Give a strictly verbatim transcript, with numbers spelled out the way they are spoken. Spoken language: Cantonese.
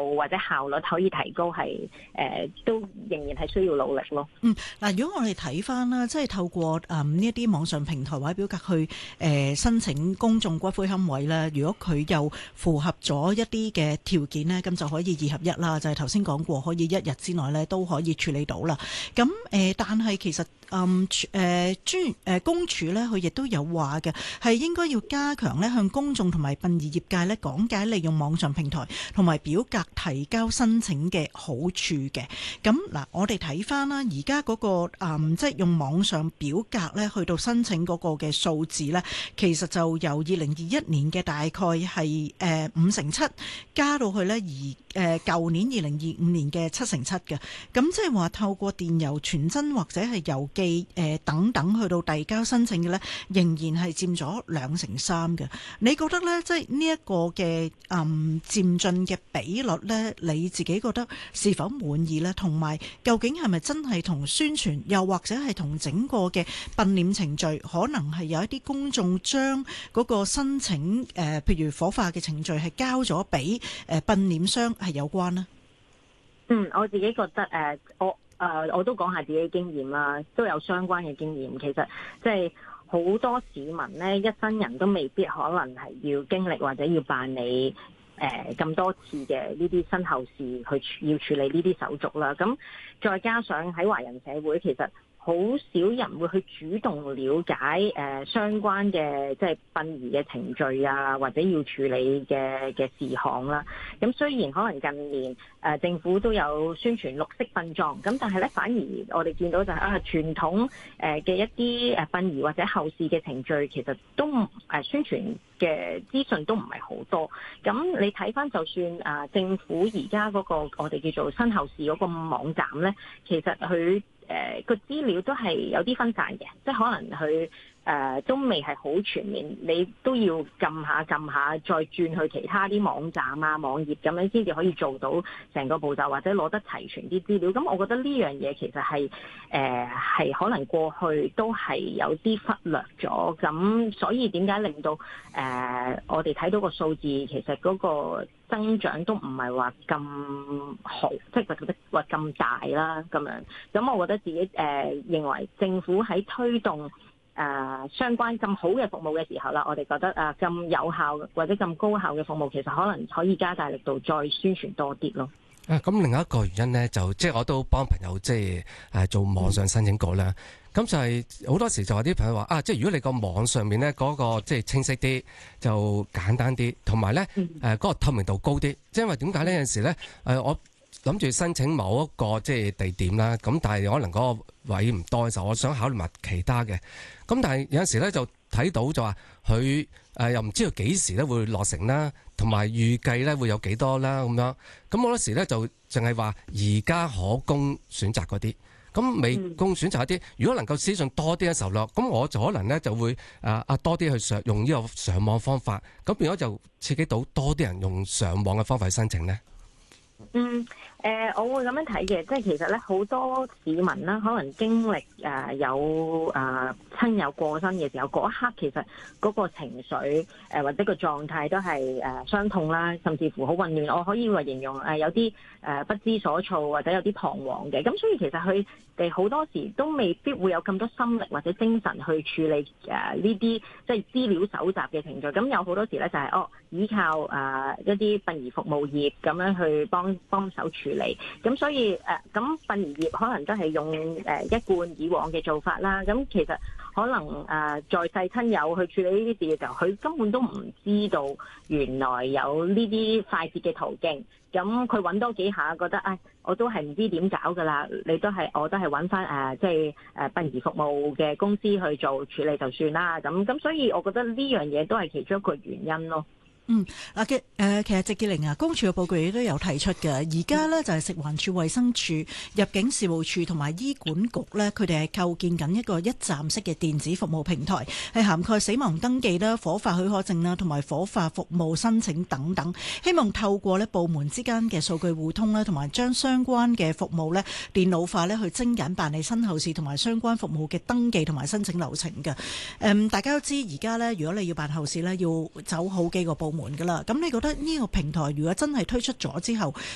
度或者效率可以提高，係誒、呃、都仍然係需要努力咯。 嗯，嗱，如果我哋睇翻啦，即係透過誒呢一啲網上平台或者表格去誒、呃、申請公眾骨灰龕位咧，如果佢又符合咗一啲嘅條件呢，咁就可以二合一啦，就係頭先講過，可以一日之內咧都可以處理到啦。咁誒、呃，但係其實嗯誒專誒公署咧，佢亦都有話嘅，係應該要加強咧向公眾同埋殯儀業界咧講解利用網上平台同埋表格提交申請嘅好處嘅。咁嗱，我哋睇翻啦，而家嗰個、嗯、即係用網上表格咧去到申請嗰個嘅數字咧，其實就由二零二一年嘅大概係誒五成七加到去咧而誒舊年二零二五年嘅七成七嘅。咁即係話透過電郵傳真或者係郵寄誒等等去到遞交申請嘅咧，仍然係佔咗兩成三嘅。你覺得咧，即係呢一個嘅嗯漸進嘅比率咧，你自己覺得是否滿意咧？同埋究竟係咪真係同宣傳，又或者係同整個嘅殯殮程序，可能係有一啲公眾將嗰個申請誒、呃，譬如火化嘅程序係交咗俾誒殯殮商係有關呢？ 嗯，我自己覺得誒、呃，我誒、呃、我都講下自己嘅經驗啦，都有相關嘅經驗。其實即係好多市民咧，一生人都未必可能係要經歷或者要辦理誒咁、呃、多次嘅呢啲身後事去要處理呢啲手續啦。咁再加上喺華人社會，其實好少人會去主動了解誒、呃、相關嘅即係殯儀嘅程序啊，或者要處理嘅嘅事項啦。咁雖然可能近年誒、呃、政府都有宣傳綠色殯葬，咁但係咧反而我哋見到就係、是、啊傳統誒嘅一啲誒殯儀或者後事嘅程序，其實都誒、呃、宣傳嘅資訊都唔係好多。咁你睇翻就算啊、呃、政府而家嗰個我哋叫做身後事嗰個網站咧，其實佢誒個資料都係有啲分散嘅，即係可能佢誒、呃、都未係好全面，你都要撳下撳下，再轉去其他啲網站啊、網頁咁樣先至可以做到成個步驟，或者攞得齊全啲資料。咁我覺得呢樣嘢其實係誒係可能過去都係有啲忽略咗，咁所以點解令到誒、呃、我哋睇到個數字其實嗰個增長都唔係話咁好，即係覺得話咁大啦咁樣。咁我覺得自己誒、呃、認為政府喺推動誒、呃、相關咁好嘅服務嘅時候啦，我哋覺得啊咁、呃、有效或者咁高效嘅服務，其實可能可以加大力度再宣傳多啲咯。 啊，咁另外一個原因咧，就即係我都幫朋友即係誒做網上申請過啦。咁、嗯、就係好多時就話啲朋友話啊，即係如果你個網上面咧嗰個即係清晰啲，就簡單啲，同埋咧誒嗰個透明度高啲。即係因為點解呢？有陣時咧誒我諗住申請某一個即係地點啦，咁但係可能嗰個位唔多嘅時候，我想考慮埋其他嘅。咁但係有陣時咧就睇到就話佢誒又唔知道幾時咧會落成啦，同埋預計咧會有幾多啦咁樣。咁好多時咧就淨係話而家可供選擇嗰啲，咁未供選擇一啲。如果能夠資訊多啲嘅時候咯，咁我就可能咧就會誒啊多啲去上用呢個上網方法，咁變咗就刺激到多啲人用上網嘅方法去申請咧。 嗯，誒、呃，我會咁樣睇嘅，即係其實咧，好多市民啦，可能經歷誒、呃、有誒親、呃、友過身嘅時候，嗰一刻其實嗰個情緒誒、呃、或者個狀態都係誒傷痛啦，甚至乎好混亂。我可以話形容誒、呃、有啲誒、呃、不知所措，或者有啲彷徨嘅。咁所以其實佢哋好多時都未必會有咁多心力或者精神去處理誒呢啲即係資料搜集嘅程序。咁有好多時咧就係、是、哦依靠誒、呃、一啲殯儀服務業咁樣去幫幫手處理，咁所以誒，咁殯儀業可能都係用誒、呃、一貫以往嘅做法啦。咁其實可能誒、呃、在世親友去處理呢啲事嘅時候，佢根本都唔知道原來有呢啲快捷嘅途徑。咁佢揾多幾下，覺得誒、哎，我都係唔知點搞噶啦。你都係，我都係揾翻誒，即係誒殯儀服務嘅公司去做處理就算啦。咁咁，所以我覺得呢樣嘢都係其中一個原因咯。 嗯，嗱嘅誒，其實謝潔玲啊，公署嘅報告亦都有提出嘅。而家呢，就係食環署、衛生署、入境事務處同埋醫管局呢，佢哋係構建緊一個一站式嘅電子服務平台，係涵蓋死亡登記啦、火化許可證啦，同埋火化服務申請等等。希望透過呢部門之間嘅數據互通啦，同埋將相關嘅服務呢電腦化呢，去精簡辦理身後事同埋相關服務嘅登記同埋申請流程嘅。誒、嗯，大家都知而家呢，如果你要辦後事呢，要走好幾個部門門噶啦，咁你覺得呢個平台如果真係推出咗之後，